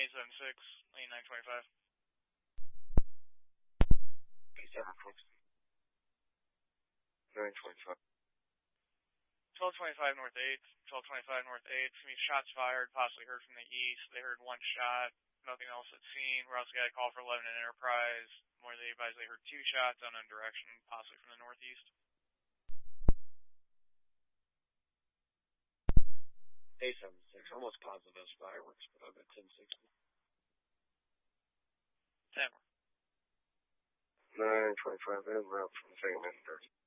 876, lane 925. 876. 925. 1225 North 8th, 1225 North 8th. Some shots fired, possibly heard from the east. They heard one shot, nothing else at scene. We also got a call for 11 and Enterprise, where they advised they heard two shots, unknown direction, possibly from the northeast. 876, almost positive as fireworks, but I've got 1060. 10. 925 en route from the second and third.